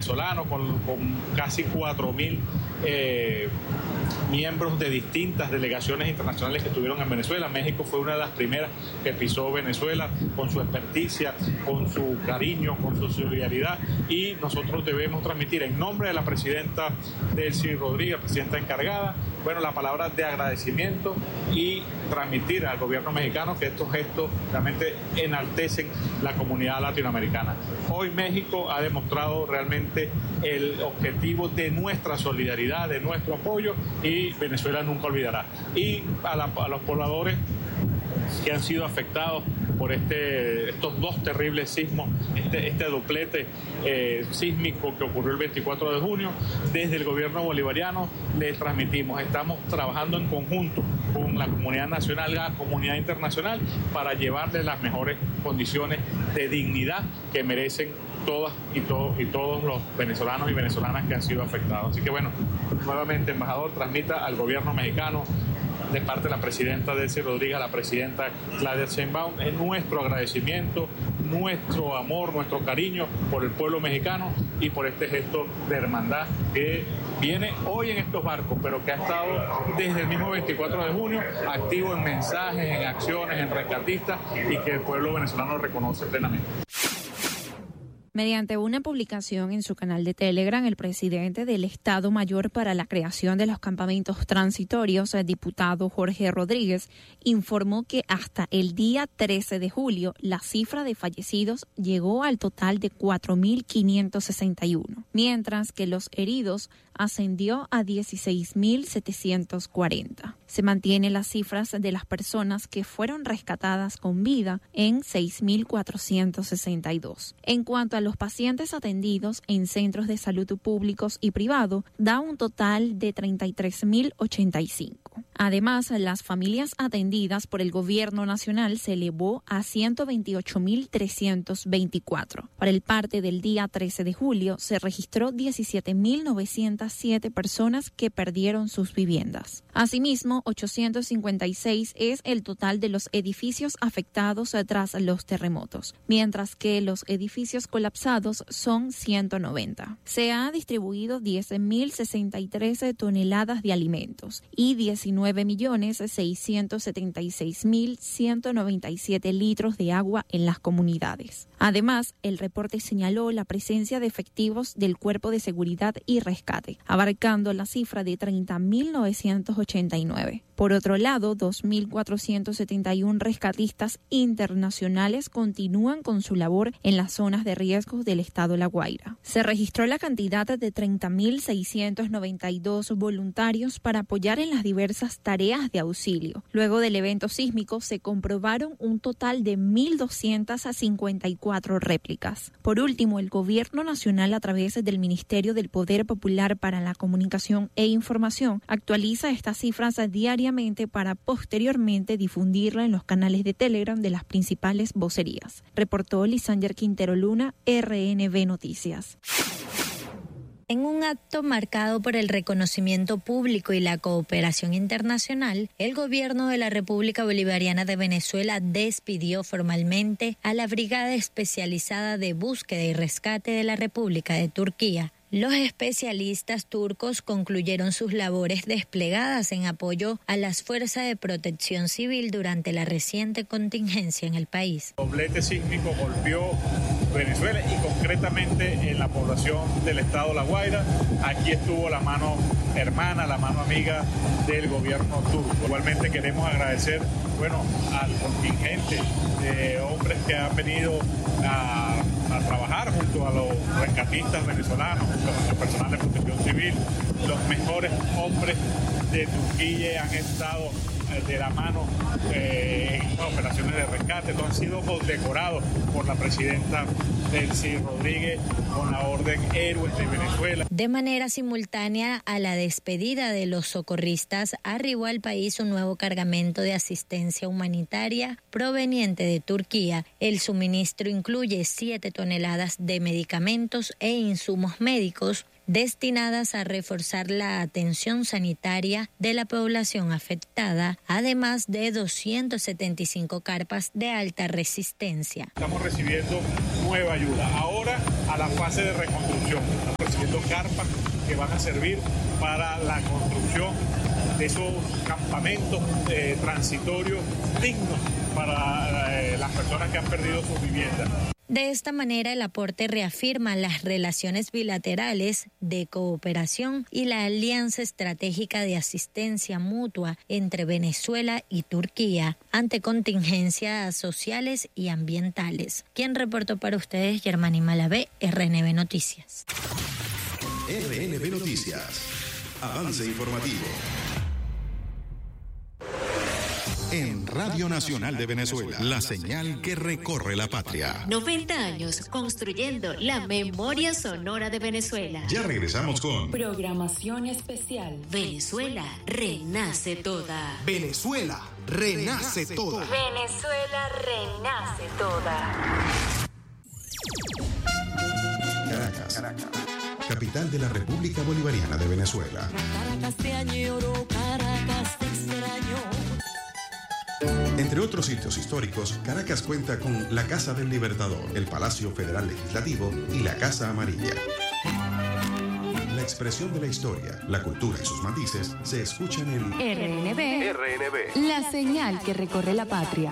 venezolano, con casi 4.000 miembros de distintas delegaciones internacionales que estuvieron en Venezuela. México fue una de las primeras que pisó Venezuela con su experticia, con su cariño, con su solidaridad, y nosotros debemos transmitir en nombre de la presidenta Delcy Rodríguez, presidenta encargada, la palabra de agradecimiento y transmitir al gobierno mexicano que estos gestos realmente enaltecen la comunidad latinoamericana. Hoy México ha demostrado realmente el objetivo de nuestra solidaridad, de nuestro apoyo, y Venezuela nunca olvidará. Y a los pobladores que han sido afectados por estos dos terribles sismos, este doblete sísmico que ocurrió el 24 de junio, desde el gobierno bolivariano les transmitimos, estamos trabajando en conjunto con la comunidad nacional, la comunidad internacional, para llevarles las mejores condiciones de dignidad que merecen todas y todos los venezolanos y venezolanas que han sido afectados. Así que nuevamente, embajador, transmita al gobierno mexicano, de parte de la presidenta Delcy Rodríguez, a la presidenta Claudia Sheinbaum, nuestro agradecimiento, nuestro amor, nuestro cariño por el pueblo mexicano y por este gesto de hermandad que viene hoy en estos barcos, pero que ha estado desde el mismo 24 de junio activo en mensajes, en acciones, en rescatistas, y que el pueblo venezolano reconoce plenamente. Mediante una publicación en su canal de Telegram, el presidente del Estado Mayor para la creación de los campamentos transitorios, el diputado Jorge Rodríguez, informó que hasta el día 13 de julio la cifra de fallecidos llegó al total de 4.561, mientras que los heridos ascendió a 16.740. Se mantiene las cifras de las personas que fueron rescatadas con vida en 6.462. En cuanto a los pacientes atendidos en centros de salud públicos y privados, da un total de 33.085. Además, las familias atendidas por el gobierno nacional se elevó a 128.324. Para el parte del día 13 de julio, se registró 17.907 personas que perdieron sus viviendas. Asimismo, 856 es el total de los edificios afectados tras los terremotos, mientras que los edificios colapsados son 190. Se ha distribuido 10.063 toneladas de alimentos y 19.676.197 litros de agua en las comunidades. Además, el reporte señaló la presencia de efectivos del Cuerpo de Seguridad y Rescate, abarcando la cifra de 30.989. Por otro lado, 2.471 rescatistas internacionales continúan con su labor en las zonas de riesgo del estado La Guaira. Se registró la cantidad de 30.692 voluntarios para apoyar en las diversas tareas de auxilio. Luego del evento sísmico se comprobaron un total de 1.254 réplicas. Por último, el Gobierno Nacional, a través del Ministerio del Poder Popular para la Comunicación e Información, actualiza estas cifras diariamente para posteriormente difundirla en los canales de Telegram de las principales vocerías. Reportó Lisander Quintero Luna, RNB Noticias. En un acto marcado por el reconocimiento público y la cooperación internacional, el gobierno de la República Bolivariana de Venezuela despidió formalmente a la Brigada Especializada de Búsqueda y Rescate de la República de Turquía. Los especialistas turcos concluyeron sus labores desplegadas en apoyo a las fuerzas de protección civil durante la reciente contingencia en el país. El doblete sísmico golpeó Venezuela y concretamente en la población del estado La Guaira. Aquí estuvo la mano hermana, la mano amiga del gobierno turco. Igualmente queremos agradecer, al contingente de hombres que han venido a trabajar junto a los rescatistas venezolanos, junto a el personal de protección civil. Los mejores hombres de Turquía han estado de la mano en operaciones de rescate. Han sido condecorados por la presidenta Delcy Rodríguez con la Orden Héroes de Venezuela. De manera simultánea a la despedida de los socorristas, arribó al país un nuevo cargamento de asistencia humanitaria proveniente de Turquía. El suministro incluye 7 toneladas de medicamentos e insumos médicos destinadas a reforzar la atención sanitaria de la población afectada, además de 275 carpas de alta resistencia. Estamos recibiendo nueva ayuda, ahora a la fase de reconstrucción. carpas que van a servir para la construcción de esos campamentos transitorios dignos para las personas que han perdido sus viviendas. De esta manera, el aporte reafirma las relaciones bilaterales de cooperación y la alianza estratégica de asistencia mutua entre Venezuela y Turquía ante contingencias sociales y ambientales. Quien reportó para ustedes, Germani Malavé, RNB Noticias. RNB Noticias. Avance informativo. En Radio Nacional de Venezuela, la señal que recorre la patria. 90 años construyendo la memoria sonora de Venezuela. Ya regresamos con programación especial. Venezuela renace toda. Venezuela renace toda. Venezuela renace toda. Caracas, capital de la República Bolivariana de Venezuela. Caracas te añoro, Caracas te extraño. Entre otros sitios históricos, Caracas cuenta con la Casa del Libertador, el Palacio Federal Legislativo y la Casa Amarilla. La expresión de la historia, la cultura y sus matices se escuchan en RNB, la señal que recorre la patria.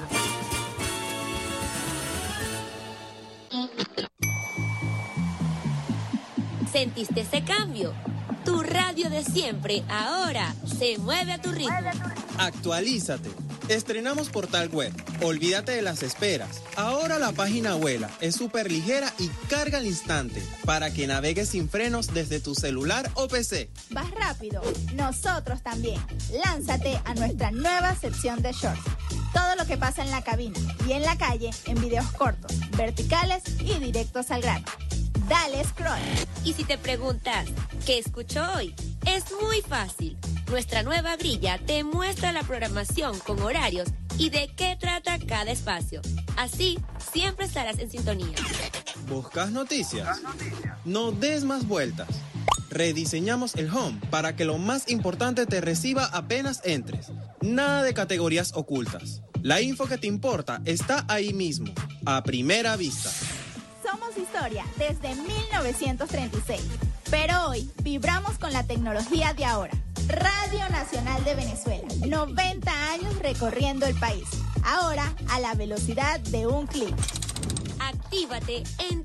¿Sentiste ese cambio? Tu radio de siempre ahora se mueve a tu ritmo. Actualízate. Estrenamos portal web. Olvídate de las esperas. Ahora la página vuela, es súper ligera y carga al instante para que navegues sin frenos desde tu celular o PC. ¿Vas rápido? Nosotros también. Lánzate a nuestra nueva sección de shorts. Todo lo que pasa en la cabina y en la calle en videos cortos, verticales y directos al grano. Dale scroll. Y si te preguntas, ¿qué escucho hoy? Es muy fácil. Nuestra nueva grilla te muestra la programación con horarios y de qué trata cada espacio. Así, siempre estarás en sintonía. ¿Buscas noticias? No des más vueltas. Rediseñamos el home para que lo más importante te reciba apenas entres. Nada de categorías ocultas. La info que te importa está ahí mismo, a primera vista. Somos historia desde 1936, pero hoy vibramos con la tecnología de ahora. Radio Nacional de Venezuela, 90 años recorriendo el país, ahora a la velocidad de un clic. Actívate en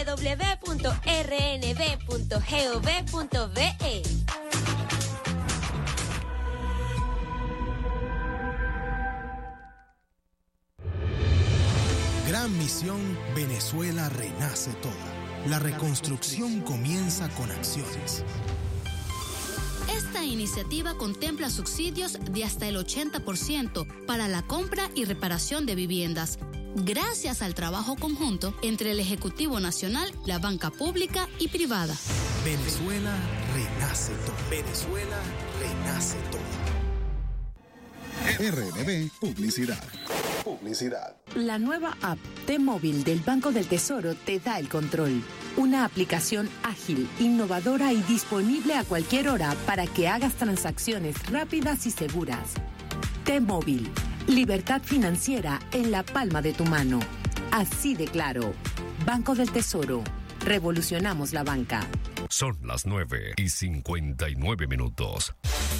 www.rnb.gov.be. Gran misión, Venezuela renace toda. La reconstrucción comienza con acciones. Esta iniciativa contempla subsidios de hasta el 80% para la compra y reparación de viviendas, gracias al trabajo conjunto entre el Ejecutivo Nacional, la banca pública y privada. Venezuela renace toda. Venezuela renace toda. RNB Publicidad. La nueva app T-Móvil del Banco del Tesoro te da el control. Una aplicación ágil, innovadora y disponible a cualquier hora para que hagas transacciones rápidas y seguras. T-Móvil, libertad financiera en la palma de tu mano. Así de claro. Banco del Tesoro. Revolucionamos la banca. Son las 9:59.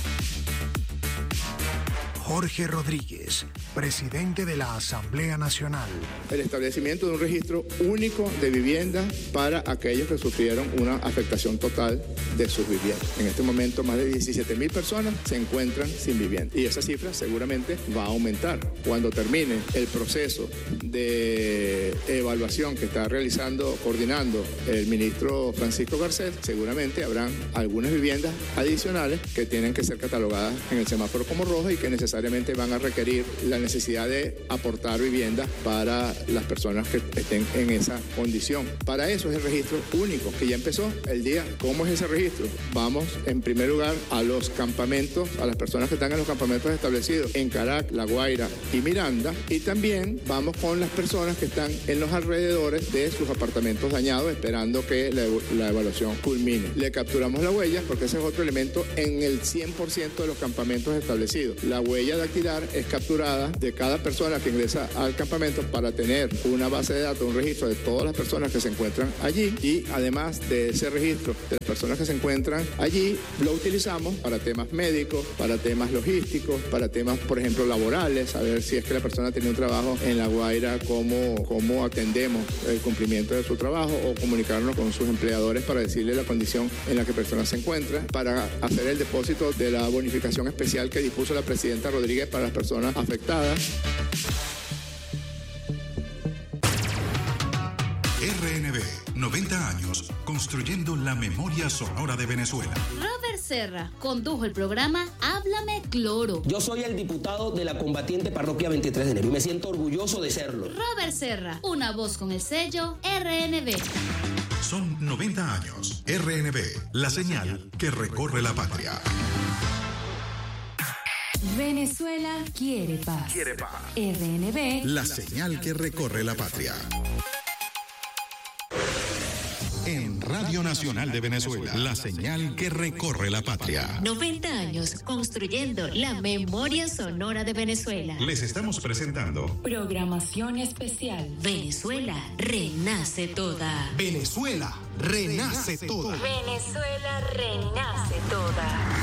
Jorge Rodríguez, presidente de la Asamblea Nacional. El establecimiento de un registro único de vivienda para aquellos que sufrieron una afectación total de sus viviendas. En este momento, más de 17,000 personas se encuentran sin vivienda. Y esa cifra seguramente va a aumentar. Cuando termine el proceso de evaluación que está coordinando el ministro Francisco Garcés, seguramente habrán algunas viviendas adicionales que tienen que ser catalogadas en el semáforo como rojas y que necesariamente van a requerir la necesidad de aportar viviendas para las personas que estén en esa condición. Para eso es el registro único, que ya empezó el día. ¿Cómo es ese registro? Vamos, en primer lugar, a los campamentos, a las personas que están en los campamentos establecidos en Caracas, La Guaira y Miranda, y también vamos con las personas que están en los alrededores de sus apartamentos dañados, esperando que la evaluación culmine. Le capturamos la huella, porque ese es otro elemento en el 100% de los campamentos establecidos. La huella huella dactilar es capturada de cada persona que ingresa al campamento para tener una base de datos, un registro de todas las personas que se encuentran allí, y además de ese registro de las personas que se encuentran allí, lo utilizamos para temas médicos, para temas logísticos, para temas, por ejemplo, laborales, a ver si es que la persona tenía un trabajo en La Guaira, cómo atendemos el cumplimiento de su trabajo, o comunicarnos con sus empleadores para decirle la condición en la que la persona se encuentra, para hacer el depósito de la bonificación especial que dispuso la presidenta Rodríguez para las personas afectadas. RNB, 90 años construyendo la memoria sonora de Venezuela. Robert Serra condujo el programa Háblame Cloro. Yo soy el diputado de la combatiente parroquia 23 de enero y me siento orgulloso de serlo. Robert Serra, una voz con el sello RNB. Son 90 años. RNB, la señal que recorre la patria. Venezuela quiere paz. RNB, la señal que recorre la patria. En Radio Nacional de Venezuela, la señal que recorre la patria. 90 años construyendo la memoria sonora de Venezuela. Les estamos presentando programación especial. Venezuela renace toda. Venezuela renace toda. Venezuela renace toda.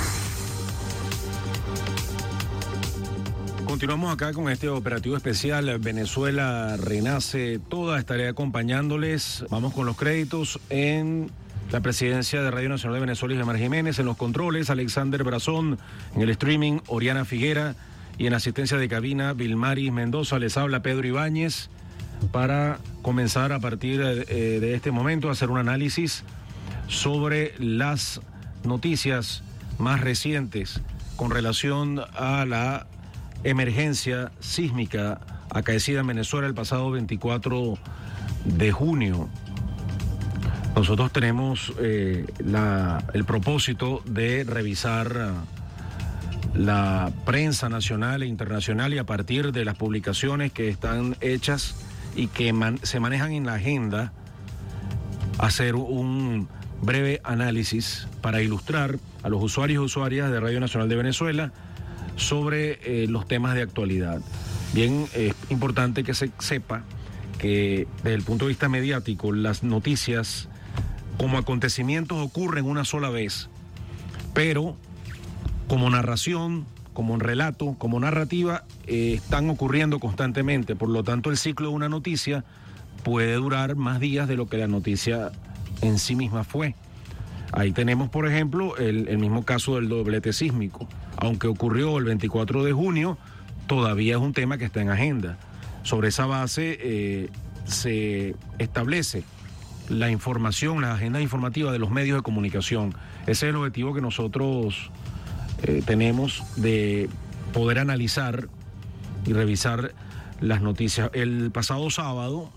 Continuamos acá con este operativo especial Venezuela Renace Toda. Estaré acompañándoles. Vamos con los créditos en la presidencia de Radio Nacional de Venezuela, Ismael Jiménez. En los controles, Alexander Brazón. En el streaming, Oriana Figuera. Y en asistencia de cabina, Vilmaris Mendoza. Les habla Pedro Ibáñez para comenzar a partir de este momento a hacer un análisis sobre las noticias más recientes con relación a la emergencia sísmica acaecida en Venezuela el pasado 24 de junio. Nosotros tenemos el propósito de revisar la prensa nacional e internacional y a partir de las publicaciones que están hechas y que se manejan en la agenda, hacer un breve análisis para ilustrar a los usuarios y usuarias de Radio Nacional de Venezuela sobre los temas de actualidad. Bien, es importante que se sepa que desde el punto de vista mediático las noticias como acontecimientos ocurren una sola vez, pero como narración, como un relato, como narrativa, están ocurriendo constantemente. Por lo tanto, el ciclo de una noticia puede durar más días de lo que la noticia en sí misma fue. Ahí tenemos, por ejemplo, el mismo caso del doblete sísmico. Aunque ocurrió el 24 de junio, todavía es un tema que está en agenda. Sobre esa base se establece la información, la agenda informativa de los medios de comunicación. Ese es el objetivo que nosotros tenemos de poder analizar y revisar las noticias. El pasado sábado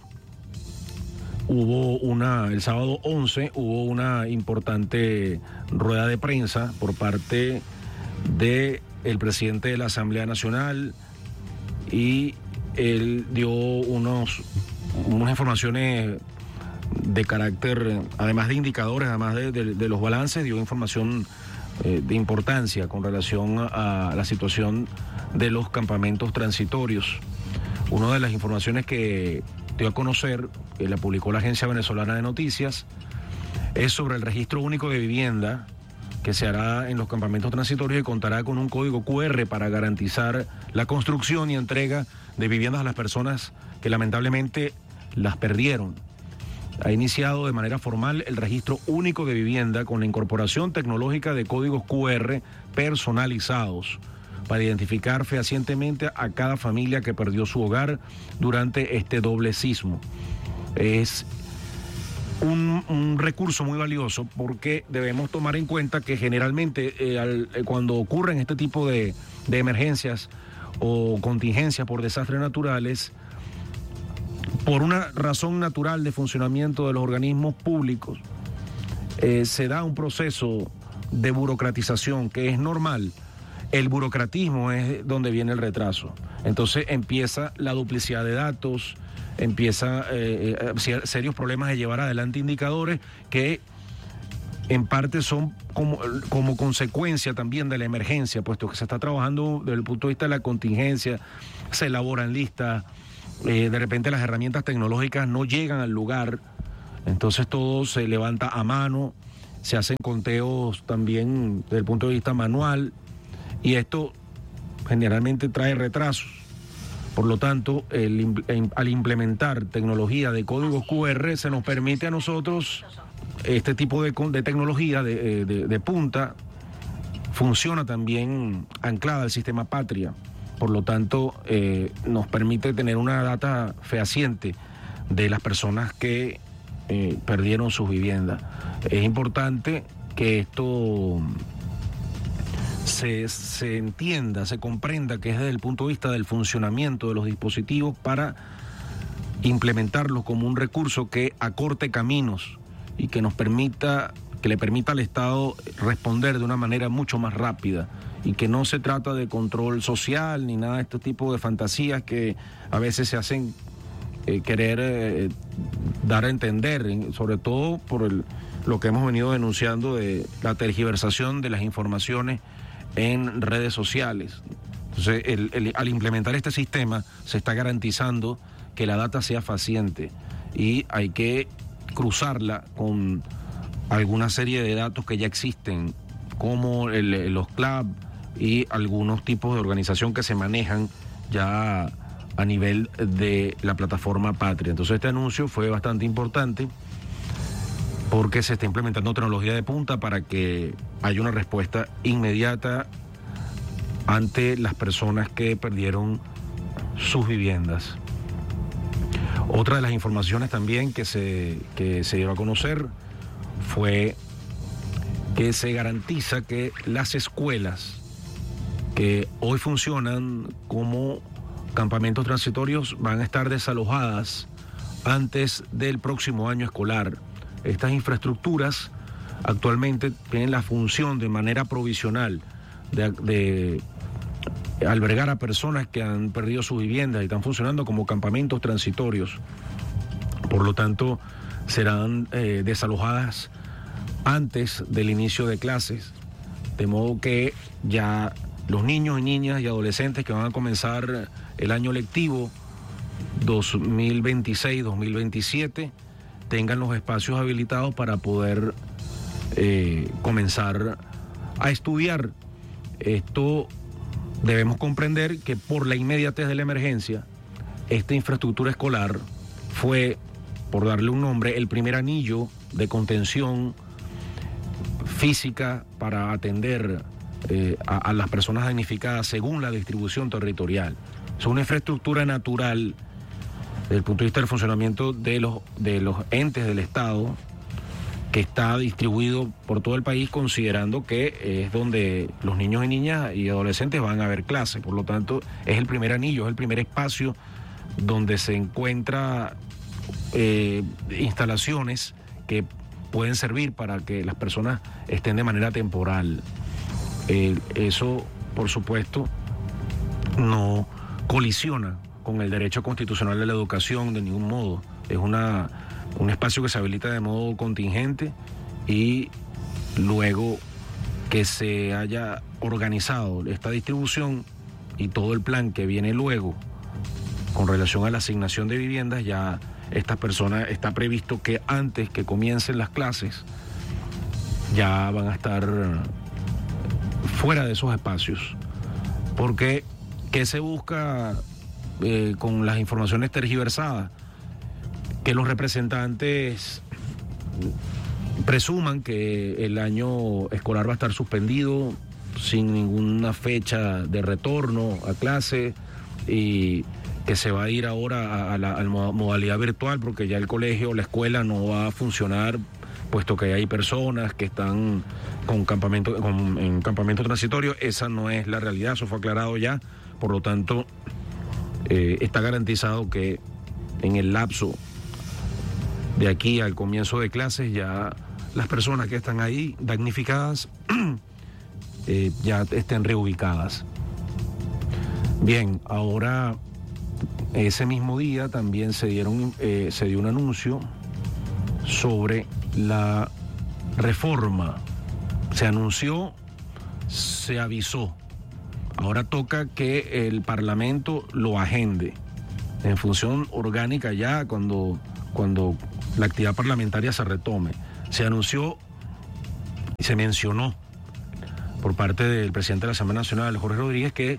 el sábado 11 hubo una importante rueda de prensa por parte del presidente de la Asamblea Nacional y él dio unas informaciones de carácter, además de indicadores, además de los balances, dio información de importancia con relación a la situación de los campamentos transitorios. Una de las informaciones que dio a conocer, que la publicó la Agencia Venezolana de Noticias, es sobre el registro único de vivienda que se hará en los campamentos transitorios y contará con un código QR para garantizar la construcción y entrega de viviendas a las personas que lamentablemente las perdieron. Ha iniciado de manera formal el registro único de vivienda con la incorporación tecnológica de códigos QR personalizados para identificar fehacientemente a cada familia que perdió su hogar durante este doble sismo. Es un recurso muy valioso porque debemos tomar en cuenta que generalmente cuando ocurren este tipo de emergencias o contingencias por desastres naturales, por una razón natural de funcionamiento de los organismos públicos, se da un proceso de burocratización que es normal. El burocratismo es donde viene el retraso. Entonces empieza la duplicidad de datos, empieza serios problemas de llevar adelante indicadores que en parte son como consecuencia también de la emergencia, puesto que se está trabajando desde el punto de vista de la contingencia, se elaboran listas, de repente las herramientas tecnológicas no llegan al lugar, entonces todo se levanta a mano, se hacen conteos también desde el punto de vista manual, y esto generalmente trae retrasos. Por lo tanto, al implementar tecnología de códigos QR, se nos permite a nosotros, este tipo de tecnología de punta, funciona también anclada al sistema Patria. Por lo tanto, nos permite tener una data fehaciente de las personas que perdieron sus viviendas. Es importante que esto se entienda, se comprenda que es desde el punto de vista del funcionamiento de los dispositivos para implementarlos como un recurso que acorte caminos y que le permita al Estado responder de una manera mucho más rápida, y que no se trata de control social ni nada de este tipo de fantasías que a veces se hacen querer dar a entender, sobre todo por lo que hemos venido denunciando de la tergiversación de las informaciones en redes sociales. Entonces, al implementar este sistema se está garantizando que la data sea faciente, y hay que cruzarla con alguna serie de datos que ya existen, como los CLAB y algunos tipos de organización que se manejan ya a nivel de la plataforma Patria. Entonces, este anuncio fue bastante importante porque se está implementando tecnología de punta para que haya una respuesta inmediata ante las personas que perdieron sus viviendas. Otra de las informaciones también que se dio a conocer fue que se garantiza que las escuelas que hoy funcionan como campamentos transitorios van a estar desalojadas antes del próximo año escolar. Estas infraestructuras actualmente tienen la función de manera provisional de albergar a personas que han perdido su vivienda y están funcionando como campamentos transitorios. Por lo tanto, serán desalojadas antes del inicio de clases, de modo que ya los niños y niñas y adolescentes que van a comenzar el año lectivo 2026-2027 tengan los espacios habilitados para poder comenzar a estudiar. Esto debemos comprender que por la inmediatez de la emergencia, esta infraestructura escolar fue, por darle un nombre, el primer anillo de contención física para atender a las personas damnificadas según la distribución territorial. Es una infraestructura natural desde el punto de vista del funcionamiento de los entes del Estado, que está distribuido por todo el país, considerando que es donde los niños y niñas y adolescentes van a ver clases. Por lo tanto, es el primer anillo, es el primer espacio donde se encuentra instalaciones que pueden servir para que las personas estén de manera temporal. Eso, por supuesto, no colisiona con el derecho constitucional de la educación de ningún modo. Es un espacio que se habilita de modo contingente, y luego que se haya organizado esta distribución y todo el plan que viene luego con relación a la asignación de viviendas, ya estas personas está previsto que antes que comiencen las clases ya van a estar fuera de esos espacios. Porque ¿qué se busca con las informaciones tergiversadas? Que los representantes presuman que el año escolar va a estar suspendido sin ninguna fecha de retorno a clase, y que se va a ir ahora a la modalidad virtual porque ya el colegio o la escuela no va a funcionar, puesto que hay personas que están en campamento transitorio. Esa no es la realidad, eso fue aclarado ya. Por lo tanto, está garantizado que en el lapso de aquí al comienzo de clases ya las personas que están ahí damnificadas ya estén reubicadas. Bien, ahora ese mismo día también se dio un anuncio sobre la reforma se anunció, se avisó. Ahora toca que el Parlamento lo agende en función orgánica ya cuando la actividad parlamentaria se retome. Se anunció y se mencionó por parte del presidente de la Asamblea Nacional, Jorge Rodríguez, que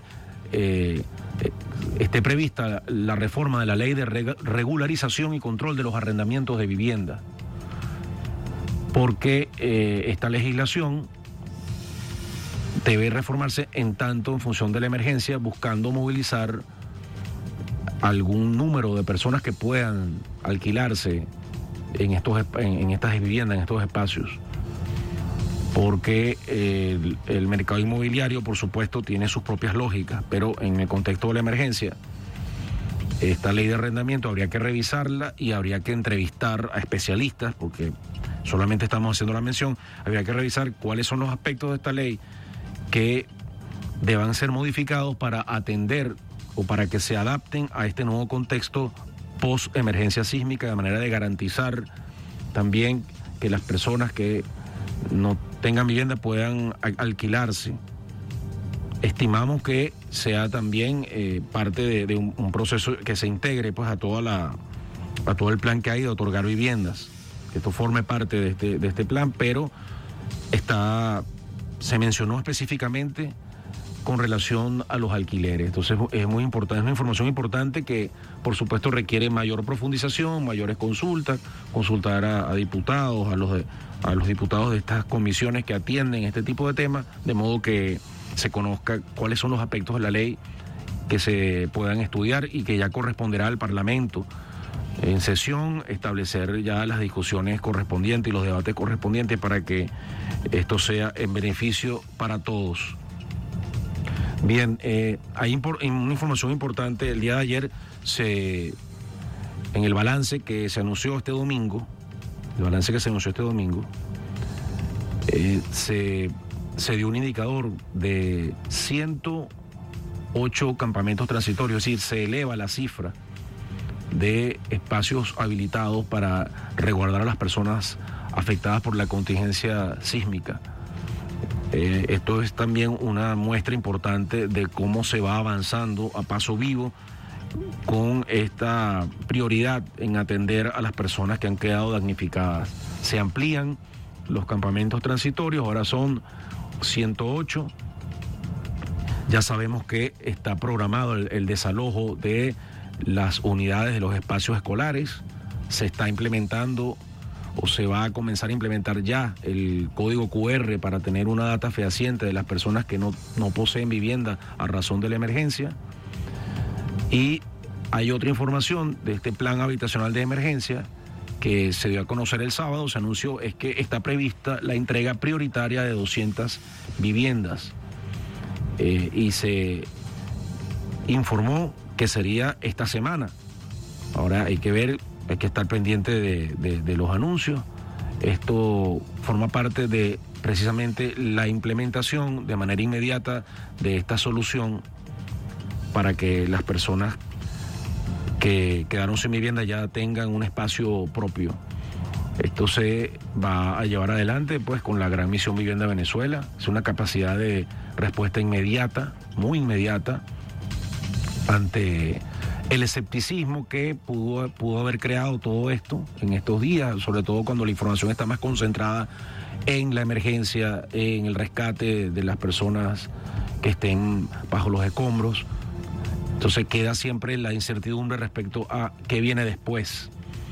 esté prevista la reforma de la ley de regularización y control de los arrendamientos de vivienda, porque esta legislación debe reformarse en función de la emergencia, buscando movilizar algún número de personas que puedan alquilarse en estas viviendas, en estos espacios. Porque el mercado inmobiliario, por supuesto, tiene sus propias lógicas, pero en el contexto de la emergencia, esta ley de arrendamiento habría que revisarla y habría que entrevistar a especialistas, porque solamente estamos haciendo la mención, habría que revisar cuáles son los aspectos de esta ley que deban ser modificados para atender o para que se adapten a este nuevo contexto post-emergencia sísmica, de manera de garantizar también que las personas que no tengan vivienda puedan alquilarse. Estimamos que sea también parte de un proceso que se integre pues a todo el plan que hay de otorgar viviendas, que esto forme parte de este plan, pero se mencionó específicamente con relación a los alquileres. Entonces es muy importante, es una información importante que por supuesto requiere mayor profundización, mayores consultas, consultar a diputados, a los diputados de estas comisiones que atienden este tipo de temas, de modo que se conozca cuáles son los aspectos de la ley que se puedan estudiar y que ya corresponderá al Parlamento en sesión establecer ya las discusiones correspondientes y los debates correspondientes para que esto sea en beneficio para todos. Bien, hay una información importante. El día de ayer, en el balance que se anunció este domingo, se dio un indicador de 108 campamentos transitorios, es decir, se eleva la cifra de espacios habilitados para resguardar a las personas afectadas por la contingencia sísmica. Esto es también una muestra importante de cómo se va avanzando a paso vivo con esta prioridad en atender a las personas que han quedado damnificadas. Se amplían los campamentos transitorios, ahora son 108. Ya sabemos que está programado el desalojo de las unidades de los espacios escolares. Se está implementando o se va a comenzar a implementar ya el código QR para tener una data fehaciente de las personas que no poseen vivienda a razón de la emergencia. Y hay otra información de este plan habitacional de emergencia que se dio a conocer el sábado, se anunció, es que está prevista la entrega prioritaria de 200 viviendas. Y se informó que sería esta semana. Ahora hay que estar pendiente de los anuncios. Esto forma parte de precisamente la implementación de manera inmediata de esta solución para que las personas que quedaron sin vivienda ya tengan un espacio propio. Esto se va a llevar adelante pues con la Gran Misión Vivienda Venezuela. Es una capacidad de respuesta inmediata, muy inmediata, ante el escepticismo que pudo haber creado todo esto en estos días, sobre todo cuando la información está más concentrada en la emergencia, en el rescate de las personas que estén bajo los escombros. Entonces queda siempre la incertidumbre respecto a qué viene después.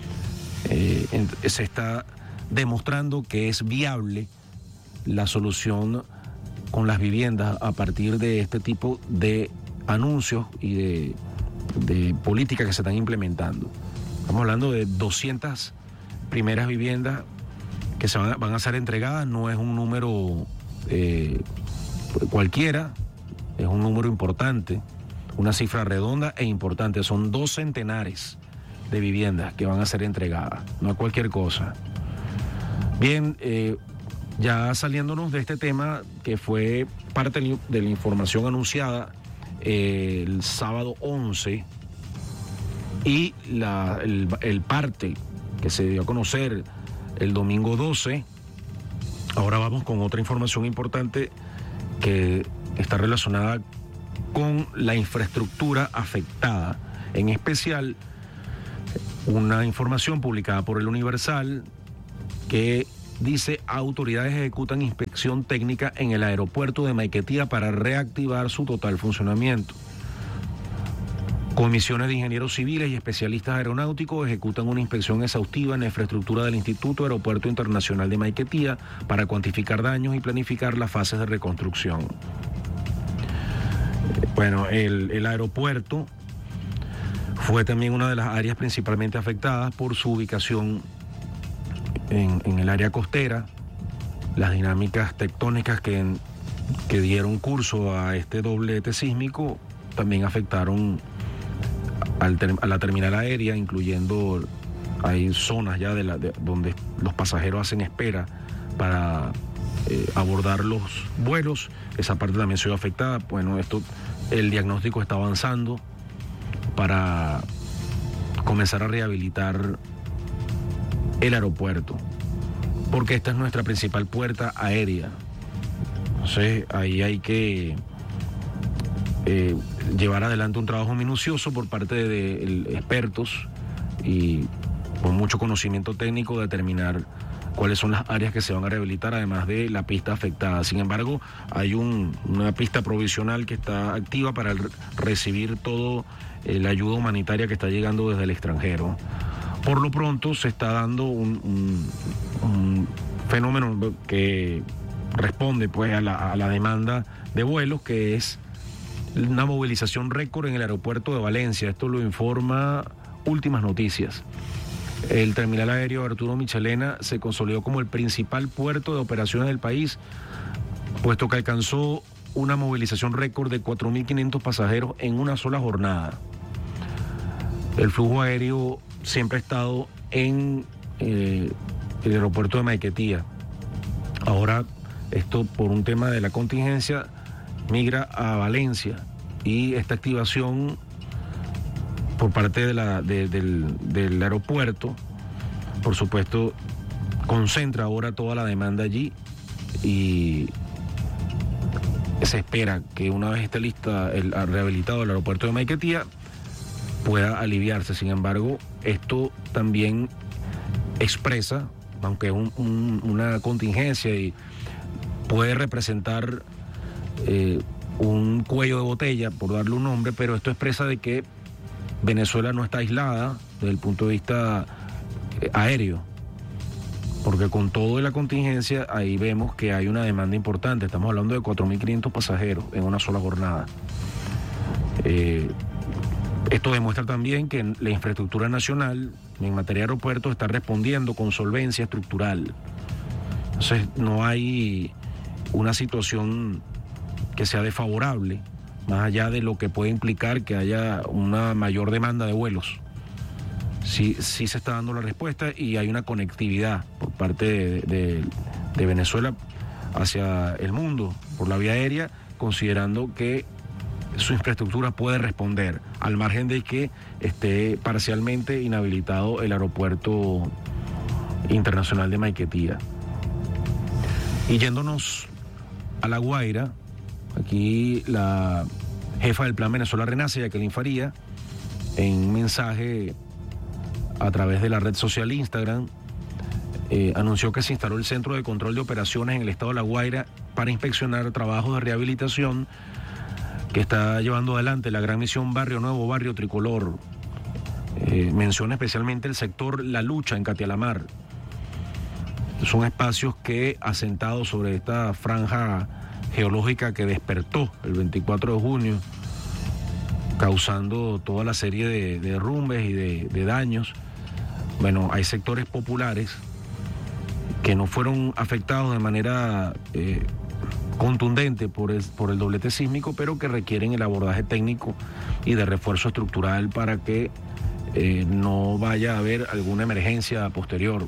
Se está demostrando que es viable la solución con las viviendas a partir de este tipo de anuncios y de políticas que se están implementando. Estamos hablando de 200 primeras viviendas que van a ser entregadas. No es un número cualquiera, es un número importante, una cifra redonda e importante. Son 2 centenares de viviendas que van a ser entregadas, no a cualquier cosa. Bien, ya saliéndonos de este tema que fue parte de la información anunciada el sábado 11 y el parte que se dio a conocer el domingo 12, Ahora vamos con otra información importante que está relacionada con la infraestructura afectada, en especial una información publicada por El Universal que dice: autoridades ejecutan inspección técnica en el aeropuerto de Maiquetía para reactivar su total funcionamiento. Comisiones de ingenieros civiles y especialistas aeronáuticos ejecutan una inspección exhaustiva en la infraestructura del Instituto Aeropuerto Internacional de Maiquetía para cuantificar daños y planificar las fases de reconstrucción. Bueno, el aeropuerto fue también una de las áreas principalmente afectadas por su ubicación en el área costera. Las dinámicas tectónicas que dieron curso a este doblete sísmico también afectaron a la terminal aérea, incluyendo, hay zonas ya donde los pasajeros hacen espera para abordar los vuelos. Esa parte también se vio afectada. Bueno, el diagnóstico está avanzando para comenzar a rehabilitar el aeropuerto, porque esta es nuestra principal puerta aérea. Entonces ahí hay que llevar adelante un trabajo minucioso por parte de expertos y con mucho conocimiento técnico, determinar cuáles son las áreas que se van a rehabilitar, además de la pista afectada. Sin embargo, hay una pista provisional que está activa para recibir toda la ayuda humanitaria que está llegando desde el extranjero. Por lo pronto se está dando un fenómeno que responde pues a la demanda de vuelos, que es una movilización récord en el aeropuerto de Valencia. Esto lo informa Últimas Noticias. El terminal aéreo Arturo Michelena se consolidó como el principal puerto de operaciones del país, puesto que alcanzó una movilización récord de 4.500 pasajeros en una sola jornada. El flujo aéreo siempre ha estado en el aeropuerto de Maiquetía. Ahora, esto por un tema de la contingencia, migra a Valencia, y esta activación por parte del aeropuerto, por supuesto, concentra ahora toda la demanda allí, y se espera que una vez esté lista el rehabilitado el aeropuerto de Maiquetía pueda aliviarse. Sin embargo, esto también expresa, aunque es una contingencia y puede representar un cuello de botella, por darle un nombre, pero esto expresa de que Venezuela no está aislada desde el punto de vista aéreo, porque con todo la contingencia ahí vemos que hay una demanda importante. Estamos hablando de 4.500 pasajeros en una sola jornada. Esto demuestra también que la infraestructura nacional en materia de aeropuertos está respondiendo con solvencia estructural. Entonces no hay una situación que sea desfavorable, más allá de lo que puede implicar que haya una mayor demanda de vuelos. Sí se está dando la respuesta, y hay una conectividad por parte de Venezuela hacia el mundo por la vía aérea, considerando que su infraestructura puede responder, al margen de que esté parcialmente inhabilitado el aeropuerto internacional de Maiquetía. Y yéndonos a La Guaira, aquí la jefa del Plan Venezuela Renace, Jacqueline Faría, en un mensaje a través de la red social Instagram, anunció que se instaló el Centro de Control de Operaciones en el estado de La Guaira para inspeccionar trabajos de rehabilitación que está llevando adelante la Gran Misión Barrio Nuevo, Barrio Tricolor. Menciona especialmente el sector La Lucha en Catialamar. Son espacios que, asentados sobre esta franja geológica que despertó el 24 de junio, causando toda la serie de derrumbes y de daños. Bueno, hay sectores populares que no fueron afectados de manera contundente por el doblete sísmico, pero que requieren el abordaje técnico y de refuerzo estructural para que no vaya a haber alguna emergencia posterior.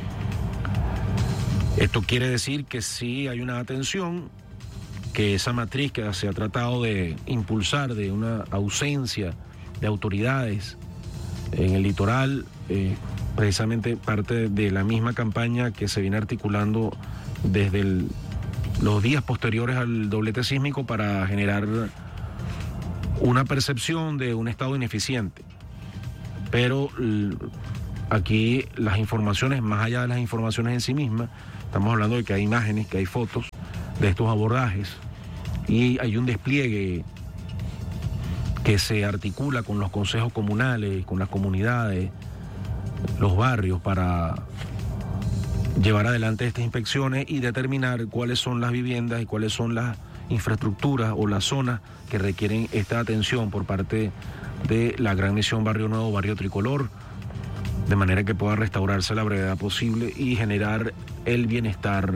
Esto quiere decir que sí hay una atención, que esa matriz que se ha tratado de impulsar de una ausencia de autoridades en el litoral, precisamente parte de la misma campaña que se viene articulando desde los días posteriores al doblete sísmico para generar una percepción de un estado ineficiente. Pero aquí las informaciones, más allá de las informaciones en sí mismas, estamos hablando de que hay imágenes, que hay fotos de estos abordajes y hay un despliegue que se articula con los consejos comunales, con las comunidades, los barrios, para llevar adelante estas inspecciones y determinar cuáles son las viviendas y cuáles son las infraestructuras o las zonas que requieren esta atención por parte de la Gran Misión Barrio Nuevo, Barrio Tricolor, de manera que pueda restaurarse a la brevedad posible y generar el bienestar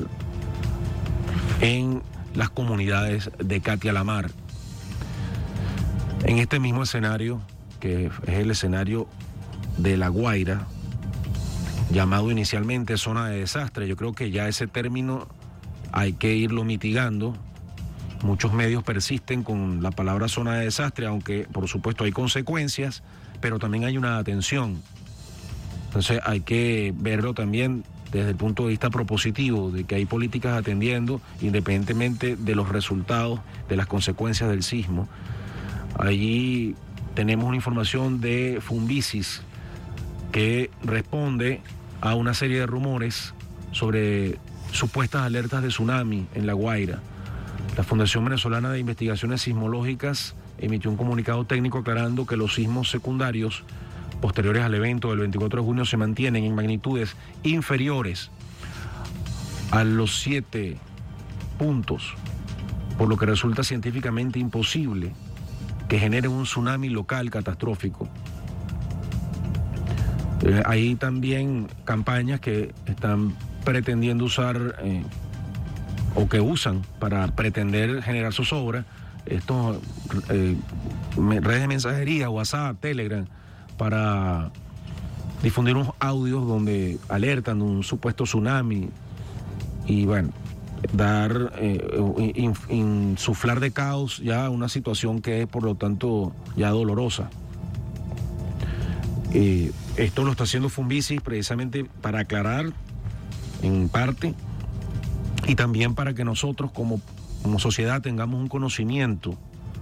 en las comunidades de Katia la Mar. En este mismo escenario, que es el escenario de La Guaira, llamado inicialmente zona de desastre, yo creo que ya ese término hay que irlo mitigando. Muchos medios persisten con la palabra zona de desastre, aunque por supuesto hay consecuencias, pero también hay una atención. Entonces hay que verlo también desde el punto de vista propositivo, de que hay políticas atendiendo independientemente de los resultados, de las consecuencias del sismo. Allí tenemos una información de Funvisis que responde a una serie de rumores sobre supuestas alertas de tsunami en La Guaira. La Fundación Venezolana de Investigaciones Sismológicas emitió un comunicado técnico aclarando que los sismos secundarios posteriores al evento del 24 de junio se mantienen en magnitudes inferiores a los 7 puntos, por lo que resulta científicamente imposible que genere un tsunami local catastrófico. Hay también campañas que están pretendiendo usar o que usan para pretender generar zozobra estos redes de mensajería, WhatsApp, Telegram, para difundir unos audios donde alertan de un supuesto tsunami y bueno, dar, insuflar de caos ya una situación que es por lo tanto ya dolorosa. Esto lo está haciendo Funvisis precisamente para aclarar en parte y también para que nosotros como sociedad tengamos un conocimiento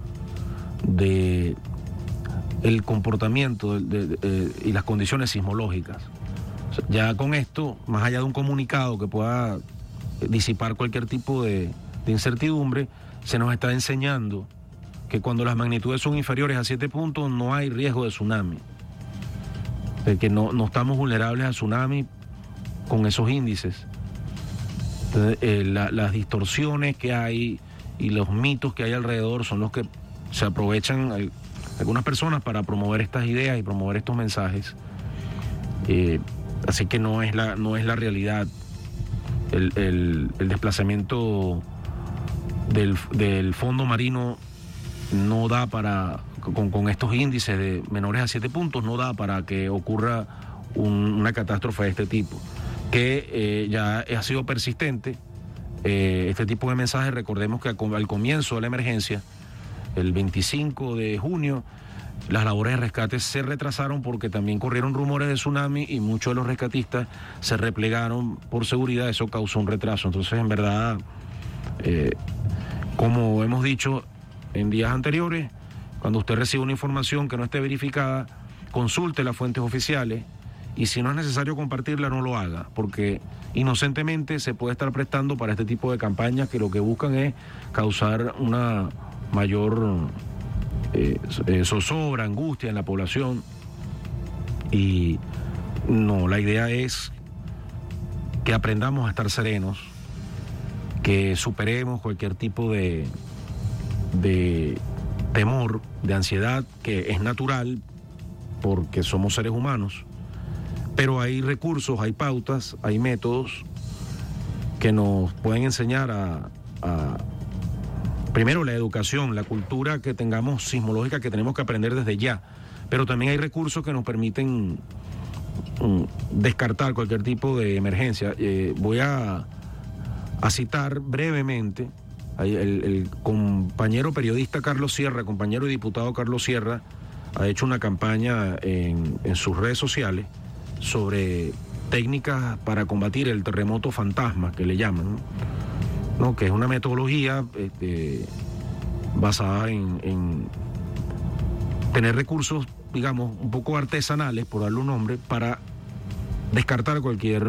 de el comportamiento y las condiciones sismológicas. O sea, ya con esto, más allá de un comunicado que pueda disipar cualquier tipo de incertidumbre, se nos está enseñando que cuando las magnitudes son inferiores a 7 puntos no hay riesgo de tsunami. De que no estamos vulnerables a tsunami con esos índices. Entonces, las distorsiones que hay y los mitos que hay alrededor son los que se aprovechan algunas personas para promover estas ideas y promover estos mensajes. Así que no es la realidad. El desplazamiento del fondo marino no da para, con estos índices de menores a 7 puntos, no da para que ocurra una catástrofe de este tipo, que ya ha sido persistente. Este tipo de mensajes, recordemos que al comienzo de la emergencia, el 25 de junio, las labores de rescate se retrasaron porque también corrieron rumores de tsunami y muchos de los rescatistas se replegaron por seguridad. Eso causó un retraso. Entonces, en verdad, como hemos dicho en días anteriores, cuando usted recibe una información que no esté verificada, consulte las fuentes oficiales y si no es necesario compartirla, no lo haga, porque inocentemente se puede estar prestando para este tipo de campañas que lo que buscan es causar una mayor zozobra, angustia en la población. Y no, la idea es que aprendamos a estar serenos, que superemos cualquier tipo de temor, de ansiedad, que es natural porque somos seres humanos, pero hay recursos, hay pautas, hay métodos que nos pueden enseñar a primero la educación, la cultura que tengamos sismológica que tenemos que aprender desde ya, pero también hay recursos que nos permiten descartar cualquier tipo de emergencia. Voy a citar brevemente el compañero periodista Carlos Sierra, compañero y diputado Carlos Sierra, ha hecho una campaña en sus redes sociales sobre técnicas para combatir el terremoto fantasma, que le llaman, ¿no? Que es una metodología basada en tener recursos, digamos, un poco artesanales, por darle un nombre, para descartar cualquier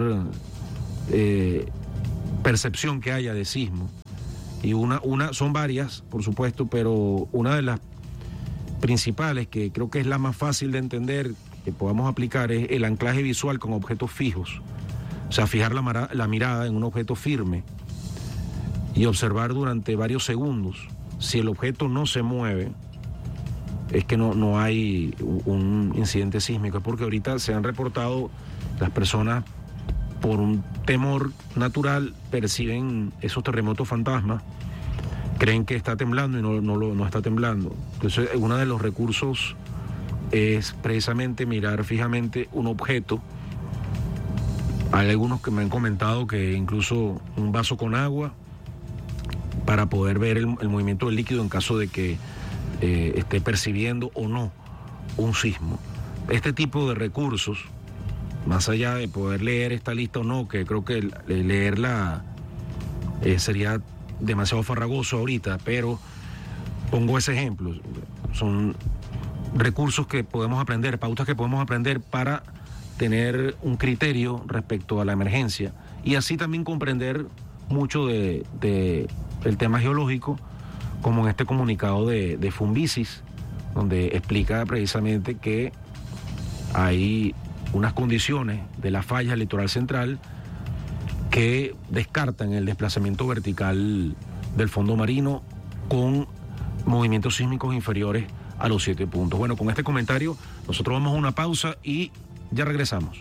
percepción que haya de sismo. Y son varias, por supuesto, pero una de las principales, que creo que es la más fácil de entender, que podamos aplicar, es el anclaje visual con objetos fijos. O sea, fijar la mirada en un objeto firme y observar durante varios segundos. Si el objeto no se mueve, es que no hay un incidente sísmico. Es porque ahorita se han reportado, las personas por un temor natural perciben esos terremotos fantasmas, creen que está temblando y no está temblando. Entonces, uno de los recursos es precisamente mirar fijamente un objeto. Hay algunos que me han comentado que incluso un vaso con agua, para poder ver el movimiento del líquido en caso de que esté percibiendo o no un sismo. Este tipo de recursos, más allá de poder leer esta lista o no, que creo que leerla sería demasiado farragoso ahorita, pero pongo ese ejemplo. Son recursos que podemos aprender, pautas que podemos aprender para tener un criterio respecto a la emergencia y así también comprender mucho del tema geológico, como en este comunicado de Funvisis, donde explica precisamente que hay unas condiciones de la falla del litoral central que descartan el desplazamiento vertical del fondo marino con movimientos sísmicos inferiores a los 7 puntos. Bueno, con este comentario nosotros vamos a una pausa y ya regresamos.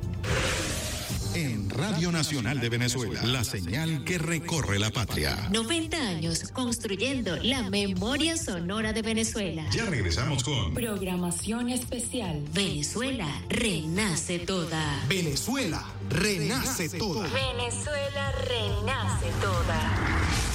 En Radio Nacional de Venezuela, la señal que recorre la patria. 90 años construyendo la memoria sonora de Venezuela. Ya regresamos con programación especial. Venezuela renace toda. Venezuela renace toda. Venezuela renace toda.